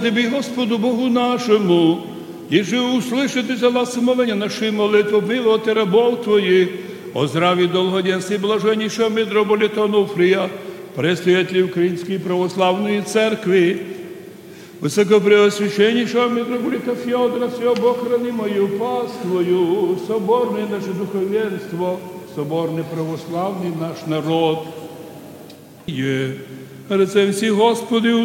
Тобі, Господу Богу нашому, і же услышати за ласомовення нашої молитви, вилоти рабов Твоїх, о здраві долгоденстві блаженнішого митрополита Онуфрія, предстоятелі Української православної церкви, високопреосвященнішого митрополита Феодора, всього Бог храни мою паствою, соборне наше духовенство, соборне православний наш народ. Рецем всі, Господи,